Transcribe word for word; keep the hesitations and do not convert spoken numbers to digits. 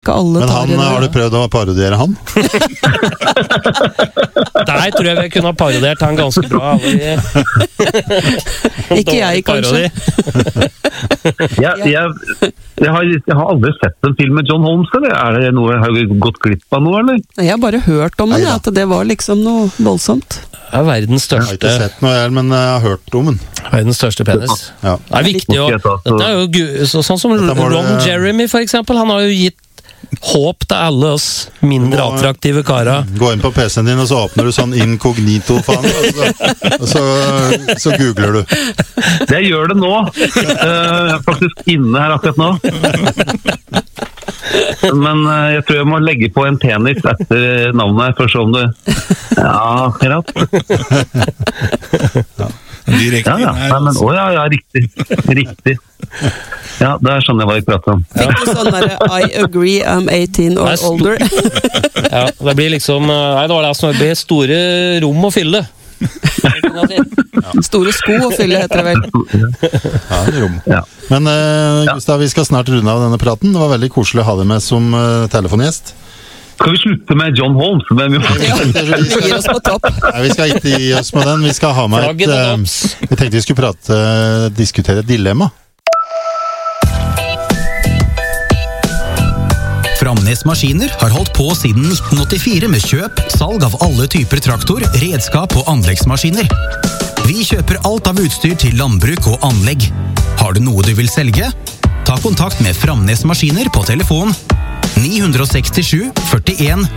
ikke alle Men tar han, i det. har du prøvd å parodiere han? Der tror jeg vi kunne ha parodiert han ganske bra. Ikke jeg, kanskje. jeg, jeg, jeg, har, jeg har aldri sett en film med John Holmes, eller? Er det noe, har jeg gått glipp av noe, eller? Jeg har bare hørt om det, at det var liksom noe voldsomt. Det er verdens Jeg har største ikke sett noe, men jeg har hørt om den. Verdens største penis. Ja. Det er viktig å dette er jo, gu- så, sånn som Dette må Ron det- Jeremy for eksempel. Han har jo gitt håp til alle oss mindre attraktive karer. Gå inn på P C-en din, og så åpner du sånn inkognito-faen, og, så, og så, så googler du. Jeg gjør det nå. Uh, jeg er faktisk inne her akkurat nå. Men uh, jeg tror jeg må legge på en penis etter navnet her, for å se om det... Ja, akkurat. Ja. Direkte Ja, ja. inn her, Nei, men, altså. å, ja, ja, riktig. Riktig. Ja, det er sånn jeg var i pratet om. Fikk du sånn der, I agree, I'm eighteen or Nei, sto- older? Ja, det blir liksom Nei, det var det som blir store rom å fylle. Store sko å fylle, heter det vel. Ja, rom. Ja. Men uh, Gustav, vi skal snart runde av denne praten. Det var veldig koselig å ha deg med som uh, telefongjest. Skal vi slutte med John Holmes? Men vi må... Ja, vi gir oss på topp. Nei, vi skal ikke gi oss med den. Vi skal ha med et Flagget til uh, topps. Vi tenkte vi skulle prate, uh, diskutere et dilemma. Framnes Maskiner har holdt på siden nitten åttifire med kjøp, salg av alle typer traktor, redskap og anleggsmaskiner. Vi kjøper alt av utstyr til landbruk og anlegg. Har du noe du vil selge? Ta kontakt med Framnes Maskiner på telefon ni seks sju, førtien,